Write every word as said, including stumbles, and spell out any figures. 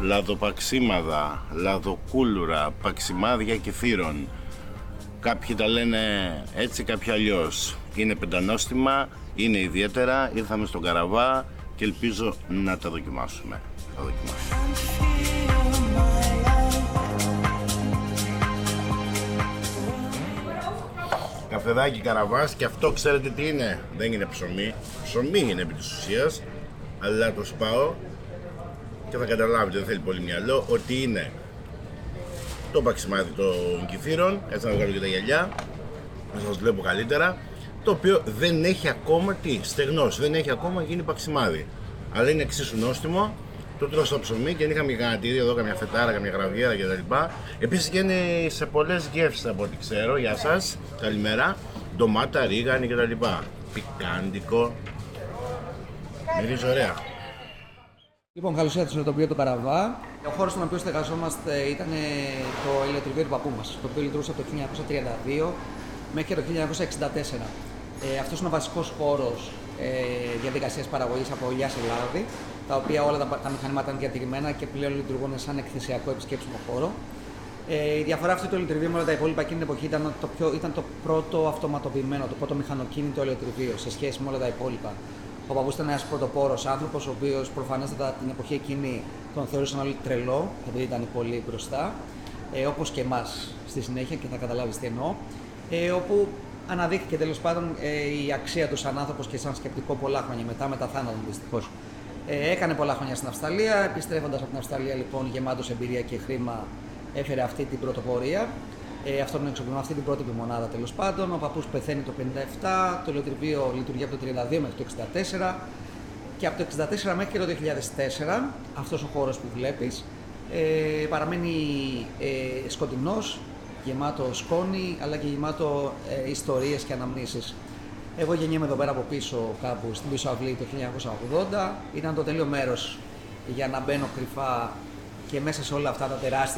λαδοπαξίμαδα, λαδοκούλουρα, παξιμάδια κεφύρων. Κάποιοι τα λένε έτσι, κάποιοι αλλιώς. Είναι πεντανόστιμα, είναι ιδιαίτερα, ήρθαμε στον Καραβά και ελπίζω να τα δοκιμάσουμε. Θα δοκιμάσουμε. Καφεδάκι Καραβάς, και αυτό ξέρετε τι είναι? Δεν είναι ψωμί. Ψωμί είναι επί της ουσίας, αλλά το σπάω και θα καταλάβετε, δεν θέλει πολύ μυαλό, ότι είναι το παξιμάδι των κεφύρων. Έτσι να βγάλω και τα γυαλιά, να σας βλέπω καλύτερα. Το οποίο δεν έχει ακόμα τι, στεγνώσει, δεν έχει ακόμα γίνει παξιμάδι. Αλλά είναι εξίσου νόστιμο. Το τρώω στο ψωμί και αν είχαμε γανατίδι εδώ, καμιά φετάρα, καμιά γραβιέρα κτλ. Επίσης και είναι σε πολλές γεύσεις από ό,τι ξέρω. Γεια σας, καλημέρα. Ντομάτα, ρίγανη κτλ. Πικάντικο. Μυρίζει ωραία. Λοιπόν, καλώς ήρθατε στο τοπίο του Καραβά. Ο χώρος στον οποίο στεγαζόμαστε ήταν το ηλεκτριβείο του παππού μας, το οποίο λειτουργούσε από το χίλια εννιακόσια τριάντα δύο μέχρι και το χίλια εννιακόσια εξήντα τέσσερα. Ε, αυτός είναι ο βασικός χώρος ε, διαδικασίας παραγωγής από ολιά σε λάδι, τα οποία όλα τα, τα μηχανήματα είναι διατηρημένα και πλέον λειτουργούν σαν εκθεσιακό επισκέψιμο χώρο. Ε, η διαφορά αυτή του ηλεκτριβείου με όλα τα υπόλοιπα εκείνη την εποχή ήταν το, πιο, ήταν το πρώτο αυτοματοποιημένο, το πρώτο μηχανοκίνητο ηλεκτριβείο σε σχέση με όλα τα υπόλοιπα. Ο παππούς ήταν ένας πρωτοπόρος άνθρωπος, ο οποίος προφανέστατα την εποχή εκείνη τον θεωρούσαν όλοι τρελό, επειδή ήταν πολύ μπροστά, ε, όπως και εμάς στη συνέχεια, και θα καταλάβεις τι εννοώ. Ε, όπου αναδείχθηκε τέλος πάντων ε, η αξία του σαν άνθρωπος και σαν σκεπτικό πολλά χρόνια μετά, μετά θάνατον δυστυχώς. Ε, έκανε πολλά χρόνια στην Αυστραλία, επιστρέφοντας από την Αυστραλία λοιπόν γεμάτος εμπειρία και χρήμα, έφερε αυτή την πρωτοπορία. Ε, αυτό τον εξοπλισμό, αυτή την πρώτη μονάδα τέλος πάντων. Ο παππούς πεθαίνει το πενήντα επτά, το ηλεκτριβείο λειτουργεί από το τριάντα δύο μέχρι το εξήντα τέσσερα και από το εξήντα τέσσερα μέχρι και το δύο χιλιάδες τέσσερα αυτός ο χώρος που βλέπεις ε, παραμένει ε, σκοτεινός, γεμάτο σκόνη αλλά και γεμάτο ε, ιστορίες και αναμνήσεις. Εγώ γεννιέμαι εδώ πέρα από πίσω, κάπου στην πίσω αυλή το χίλια εννιακόσια ογδόντα. Ήταν το τέλειο μέρος για να μπαίνω κρυφά και μέσα σε όλα αυτά τα τεράστια